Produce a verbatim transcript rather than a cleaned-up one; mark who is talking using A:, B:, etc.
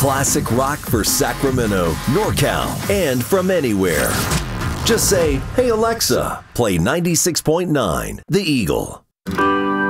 A: classic rock for Sacramento, NorCal, and from anywhere. Just say, "Hey Alexa, play ninety-six point nine The Eagle."